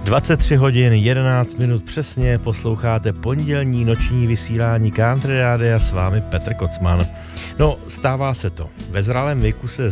23 hodin 11 minut přesně posloucháte pondělní noční vysílání Country Rádia, s vámi Petr Kocman. No, stává se to. Ve zralém věku se